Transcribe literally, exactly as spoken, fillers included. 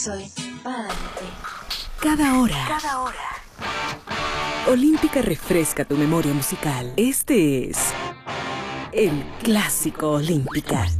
Soy pa'lante. Cada hora. Cada hora. Olímpica refresca tu memoria musical. Este es el Clásico Olímpica.